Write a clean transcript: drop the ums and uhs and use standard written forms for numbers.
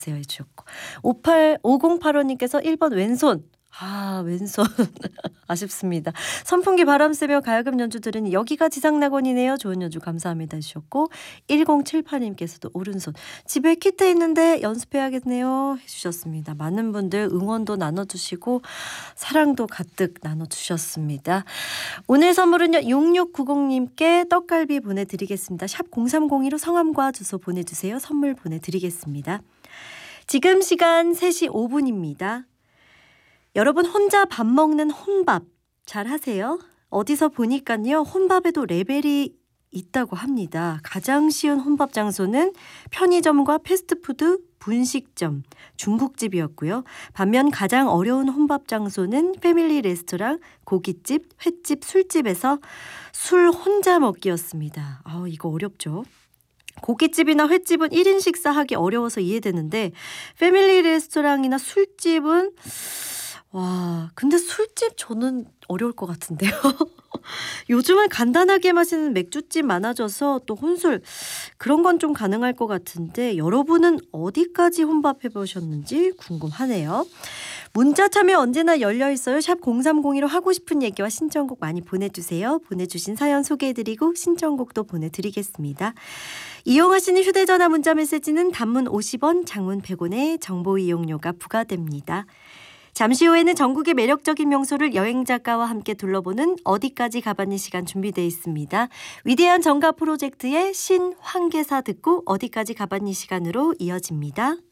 해주셨고 5085님께서 1번 왼손. 왼손. 아쉽습니다. 선풍기 바람 쐬며 가야금 연주 들으니 여기가 지상낙원이네요. 좋은 연주 감사합니다 해주셨고 1078님께서도 오른손. 집에 키트 있는데 연습해야겠네요 해주셨습니다. 많은 분들 응원도 나눠주시고 사랑도 가득 나눠주셨습니다. 오늘 선물은요 6690님께 떡갈비 보내드리겠습니다. 샵 0302로 성함과 주소 보내주세요. 선물 보내드리겠습니다. 지금 시간 3시 5분입니다. 여러분 혼자 밥 먹는 혼밥 잘 하세요? 어디서 보니까요 혼밥에도 레벨이 있다고 합니다. 가장 쉬운 혼밥 장소는 편의점과 패스트푸드, 분식점, 중국집이었고요. 반면 가장 어려운 혼밥 장소는 패밀리 레스토랑, 고깃집, 횟집, 술집에서 술 혼자 먹기였습니다. 이거 어렵죠? 고깃집이나 횟집은 1인 식사하기 어려워서 이해되는데 패밀리 레스토랑이나 술집은 근데 술집 저는 어려울 것 같은데요. 요즘은 간단하게 마시는 맥주집 많아져서 또 혼술 그런 건 좀 가능할 것 같은데 여러분은 어디까지 혼밥 해보셨는지 궁금하네요. 문자 참여 언제나 열려있어요. 샵 0302로 하고 싶은 얘기와 신청곡 많이 보내주세요. 보내주신 사연 소개해드리고 신청곡도 보내드리겠습니다. 이용하시는 휴대전화 문자메시지는 단문 50원, 장문 100원의 정보 이용료가 부과됩니다. 잠시 후에는 전국의 매력적인 명소를 여행작가와 함께 둘러보는 어디까지 가봤니 시간 준비되어 있습니다. 위대한 정가 프로젝트의 신환계사 듣고 어디까지 가봤니 시간으로 이어집니다.